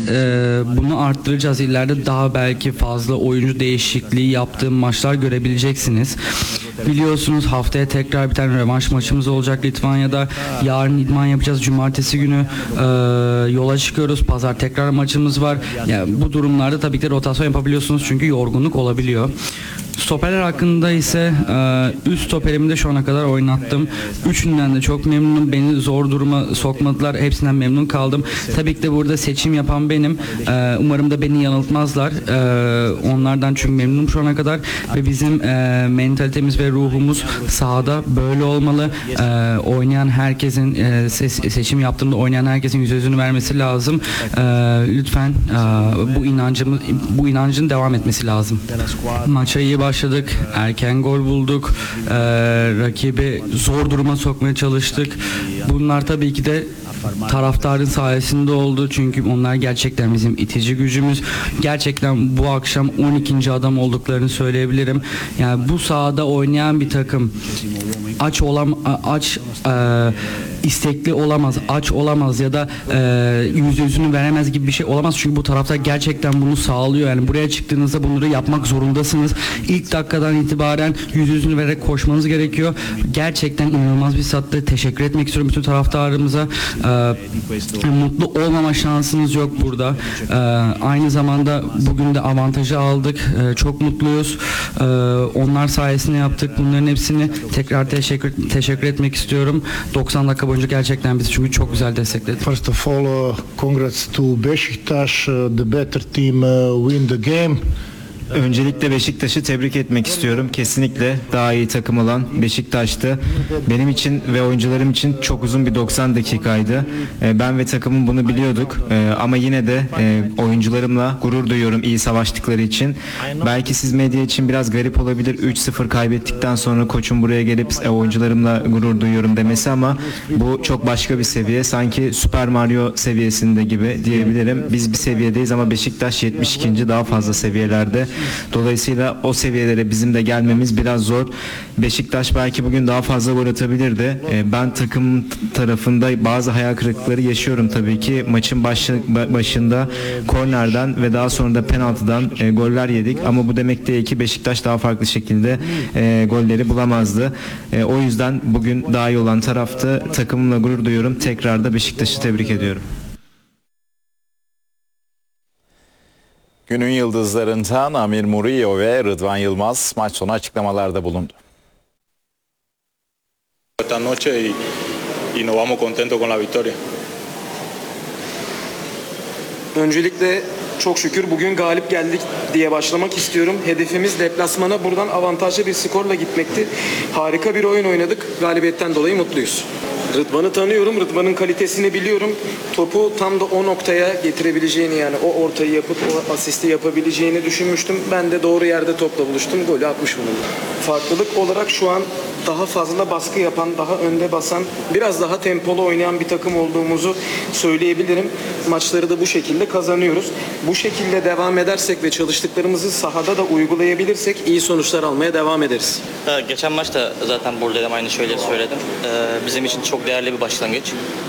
bunu arttıracağız. İleride daha belki fazla oyuncu değişikliği yaptığım maçlar görebileceksiniz. Biliyorsunuz haftaya tekrar bir tane rövanş maçımız olacak Litvanya'da. Yarın idman yapacağız. Cumartesi günü yola çıkıyoruz. Pazar tekrar maçımız var. Yani bu durumlarda tabii ki de rotasyon yapabiliyorsunuz çünkü yorgunluk olabiliyor. Stoperler hakkında ise üst stoperimi de şu ana kadar oynattım. Üçünden de çok memnunum. Beni zor duruma sokmadılar. Hepsinden memnun kaldım. Tabii ki de burada seçim yapan benim. Umarım da beni yanıltmazlar. Onlardan çünkü memnunum şu ana kadar. Ve bizim mentalitemiz ve ruhumuz sahada böyle olmalı. Oynayan herkesin seçim yaptığımda oynayan herkesin yüzünü vermesi lazım. Lütfen bu inancın devam etmesi lazım. Maça iyi başladık. Erken gol bulduk. Rakibi zor duruma sokmaya çalıştık. Bunlar tabii ki de taraftarın sayesinde oldu. Çünkü onlar gerçekten bizim itici gücümüz. Gerçekten bu akşam 12. adam olduklarını söyleyebilirim. Yani bu sahada oynayan bir takım istekli olamaz, aç olamaz ya da yüzünü veremez gibi bir şey olamaz. Çünkü bu taraftar gerçekten bunu sağlıyor. Yani buraya çıktığınızda bunları yapmak zorundasınız. İlk dakikadan itibaren yüzünü vererek koşmanız gerekiyor. Gerçekten inanılmaz bir sattı. Teşekkür etmek istiyorum bütün taraftarımıza. Mutlu olmama şansınız yok burada. Aynı zamanda bugün de avantajı aldık. Çok mutluyuz. Onlar sayesinde yaptık. Bunların hepsini tekrar teşekkür etmek istiyorum. 90 dakika boyunca gerçekten bizi çünkü çok güzel destekledi. First of all, congrats to Beşiktaş, the better team win the game. Öncelikle Beşiktaş'ı tebrik etmek istiyorum. Kesinlikle daha iyi takım olan Beşiktaş'tı. Benim için ve oyuncularım için çok uzun bir 90 dakikaydı. Ben ve takımım bunu biliyorduk. Ama yine de oyuncularımla gurur duyuyorum iyi savaştıkları için. Belki siz medya için biraz garip olabilir. 3-0 kaybettikten sonra koçum buraya gelip oyuncularımla gurur duyuyorum demesi ama bu çok başka bir seviye. Sanki Super Mario seviyesinde gibi diyebilirim. Biz bir seviyedeyiz ama Beşiktaş 72. daha fazla seviyelerde. Dolayısıyla o seviyelere bizim de gelmemiz biraz zor. Beşiktaş belki bugün daha fazla gol atabilirdi. Ben takım tarafında bazı hayal kırıklıkları yaşıyorum tabii ki. Maçın başında kornerden ve daha sonra da penaltıdan goller yedik. Ama bu demek değil ki Beşiktaş daha farklı şekilde golleri bulamazdı. O yüzden bugün daha iyi olan taraftı. Takımımla gurur duyuyorum. Tekrar da Beşiktaş'ı tebrik ediyorum. Günün yıldızlarından Amir Murillo ve Rıdvan Yılmaz maç sonu açıklamalarda bulundu. Esta noche y nos vamos contentos con la victoria. Öncelikle çok şükür bugün galip geldik diye başlamak istiyorum. Hedefimiz deplasmana buradan avantajlı bir skorla gitmekti. Harika bir oyun oynadık. Galibiyetten dolayı mutluyuz. Rıdvan'ı tanıyorum. Rıdvan'ın kalitesini biliyorum. Topu tam da o noktaya getirebileceğini, yani o ortayı yapıp o asisti yapabileceğini düşünmüştüm. Ben de doğru yerde topla buluştum. Golü atmış bunun. Farklılık olarak şu an daha fazla baskı yapan, daha önde basan, biraz daha tempolu oynayan bir takım olduğumuzu söyleyebilirim. Maçları da bu şekilde kazanıyoruz. Bu şekilde devam edersek ve çalıştıklarımızı sahada da uygulayabilirsek iyi sonuçlar almaya devam ederiz. Geçen maçta zaten buradaydım, aynı şeyleri söyledim. Bizim için çok değerli bir başlangıç.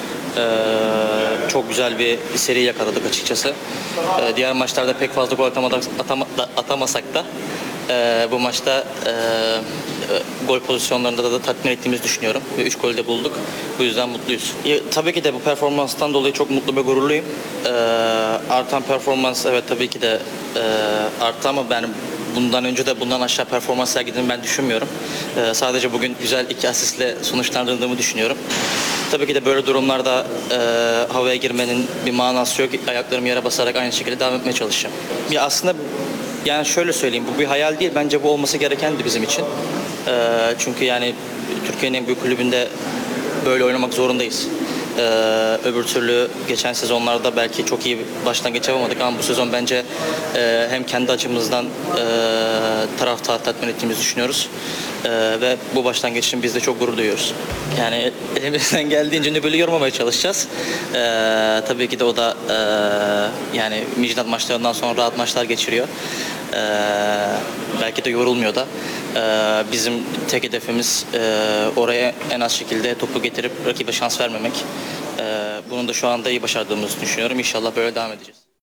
Çok güzel bir seri yakaladık açıkçası. Diğer maçlarda pek fazla gol atamasak da bu maçta gol pozisyonlarında da tatmin ettiğimizi düşünüyorum. Ve 3 golü de bulduk. Bu yüzden mutluyuz. Tabii ki de bu performanstan dolayı çok mutlu ve gururluyum. Artan performans evet tabii ki de arttı ama ben bundan önce de bundan aşağı performans sergilediğimi ben düşünmüyorum. Sadece bugün güzel 2 asistle sonuçlandırdığımı düşünüyorum. Tabii ki de böyle durumlarda havaya girmenin bir manası yok. Ayaklarımı yere basarak aynı şekilde devam etmeye çalışacağım. Ya aslında yani şöyle söyleyeyim, bu bir hayal değil. Bence bu olması gerekendi bizim için. Çünkü yani Türkiye'nin en büyük kulübünde böyle oynamak zorundayız. Öbür türlü geçen sezonlarda belki çok iyi bir başlangıç yapamadık ama bu sezon bence hem kendi açımızdan taraftarı tatmin ettiğimizi düşünüyoruz ve bu başlangıç için biz de çok gurur duyuyoruz. Yani elimizden geldiğince nübülü yormamaya çalışacağız. Tabii ki de o da yani Midland maçlarından sonra rahat maçlar geçiriyor. Belki de yorulmuyor da. Bizim tek hedefimiz oraya en az şekilde topu getirip rakibe şans vermemek. Bunu da şu anda iyi başardığımızı düşünüyorum. İnşallah böyle devam edeceğiz.